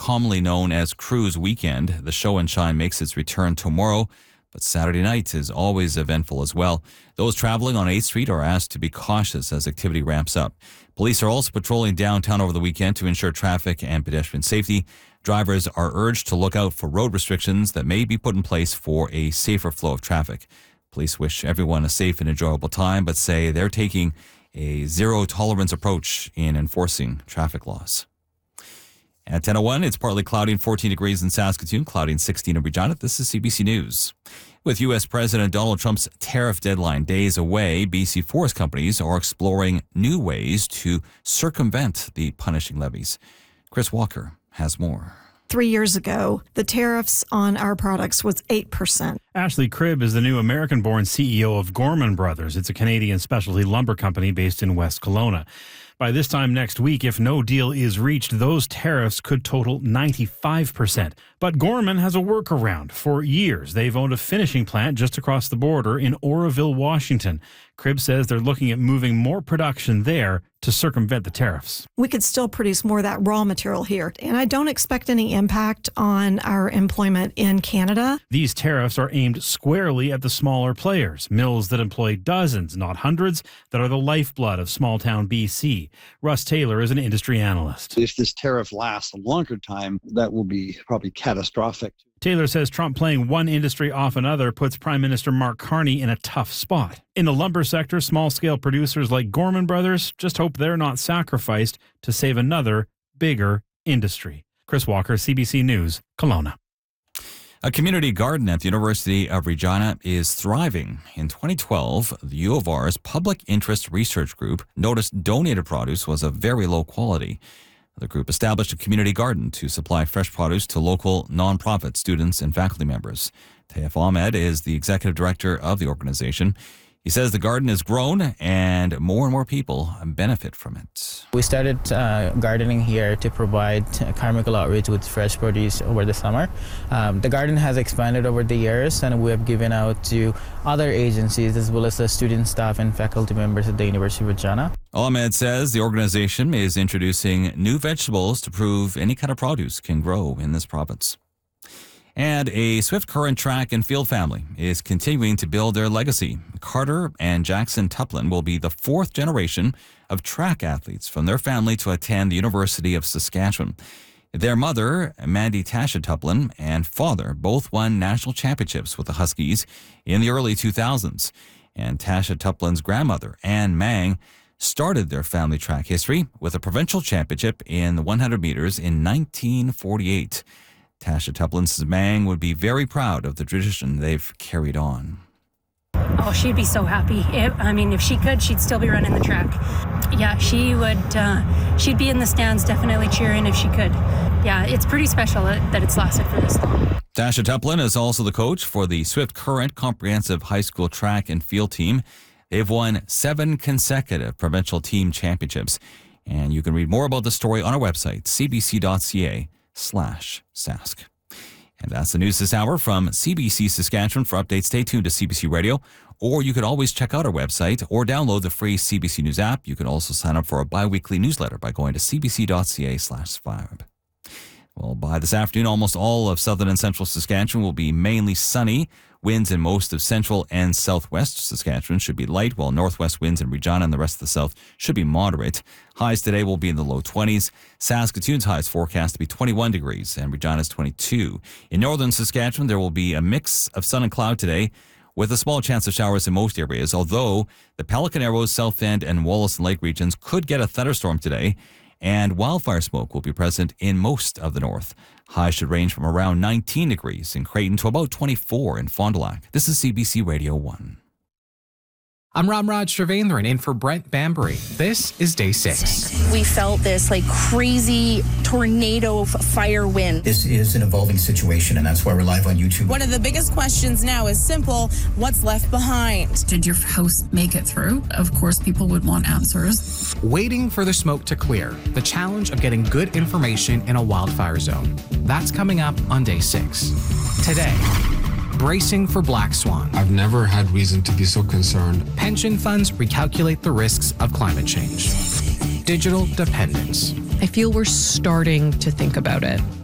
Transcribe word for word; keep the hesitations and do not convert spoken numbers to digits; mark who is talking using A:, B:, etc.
A: commonly known as Cruise Weekend. The Show and Shine makes its return tomorrow, but Saturday night is always eventful as well. Those traveling on eighth Street are asked to be cautious as activity ramps up. Police are also patrolling downtown over the weekend to ensure traffic and pedestrian safety. Drivers are urged to look out for road restrictions that may be put in place for a safer flow of traffic. Police wish everyone a safe and enjoyable time, but say they're taking a zero-tolerance approach in enforcing traffic laws. At ten oh one, it's partly cloudy and fourteen degrees in Saskatoon, cloudy and sixteen in Regina. This is C B C News. With U S President Donald Trump's tariff deadline days away, B C forest companies are exploring new ways to circumvent the punishing levies. Chris Walker has more.
B: Three years ago, the tariffs on our products was eight percent.
C: Ashley Cribb is the new American-born C E O of Gorman Brothers. It's a Canadian specialty lumber company based in West Kelowna. By this time next week, if no deal is reached, those tariffs could total ninety-five percent. But Gorman has a workaround. For years, they've owned a finishing plant just across the border in Oroville, Washington. Cribb says they're looking at moving more production there to circumvent the tariffs.
B: We could still produce more of that raw material here, and I don't expect any impact on our employment in Canada.
C: These tariffs are aimed squarely at the smaller players, mills that employ dozens, not hundreds, that are the lifeblood of small-town B C. Russ Taylor is an industry analyst.
D: If this tariff lasts a longer time, that will be probably catastrophic.
C: Taylor says Trump playing one industry off another puts Prime Minister Mark Carney in a tough spot. In the lumber sector, small-scale producers like Gorman Brothers just hope they're not sacrificed to save another, bigger industry. Chris Walker, C B C News, Kelowna.
A: A community garden at the University of Regina is thriving. In twenty twelve, the U of R's Public Interest Research Group noticed donated produce was of very low quality. The group established a community garden to supply fresh produce to local nonprofit students and faculty members. Taif Ahmed is the executive director of the organization. He says the garden has grown and more and more people benefit from it.
E: We started uh, gardening here to provide Carmichael Outreach with fresh produce over the summer. Um, the garden has expanded over the years, and we have given out to other agencies as well as the student staff and faculty members at the University of Regina.
A: Ahmed says the organization is introducing new vegetables to prove any kind of produce can grow in this province. And a Swift Current track and field family is continuing to build their legacy. Carter and Jackson Tuplin will be the fourth generation of track athletes from their family to attend the University of Saskatchewan. Their mother, Mandy Tasha Tuplin, and father both won national championships with the Huskies in the early two thousands. And Tasha Tuplin's grandmother, Ann Mang, started their family track history with a provincial championship in the one hundred meters in nineteen forty-eight. Tasha Tuplin says Mang would be very proud of the tradition they've carried on.
F: Oh, she'd be so happy. If, I mean, if she could, she'd still be running the track. Yeah, she would. Uh, she'd be in the stands definitely cheering if she could. Yeah, it's pretty special that, that it's lasted for this long.
A: Tasha Tuplin is also the coach for the Swift Current Comprehensive High School Track and Field Team. They've won seven consecutive provincial team championships. And you can read more about the story on our website, c b c dot c a slash sask. And that's the news this hour from C B C Saskatchewan. For updates, stay tuned to C B C Radio, or you could always check out our website or download the free C B C News app. You can also sign up for a bi-weekly newsletter by going to c b c dot c a slash subscribe. Well, by this afternoon, almost all of southern and central Saskatchewan will be mainly sunny. Winds in most of central and southwest Saskatchewan should be light, while northwest winds in Regina and the rest of the south should be moderate. Highs today will be in the low twenties. Saskatoon's highs forecast to be twenty-one degrees and Regina's twenty-two. In northern Saskatchewan, there will be a mix of sun and cloud today, with a small chance of showers in most areas, although the Pelican Arrows, South End, and Wollaston Lake regions could get a thunderstorm today, and wildfire smoke will be present in most of the north. Highs should range from around nineteen degrees in Creighton to about twenty-four in Fond du Lac. This is C B C Radio one.
G: I'm Ramraj Sravendran in for Brent Bambury. This is day six.
H: We felt this like crazy tornado of fire wind.
I: This is an evolving situation, and that's why we're live on YouTube.
J: One of the biggest questions now is simple: what's left behind?
K: Did your house make it through? Of course, people would want answers.
G: Waiting for the smoke to clear. The challenge of getting good information in a wildfire zone. That's coming up on day six. Today, bracing for black swan.
L: I've never had reason to be so concerned.
G: Pension funds recalculate the risks of climate change. Digital dependence.
M: I feel we're starting to think about it.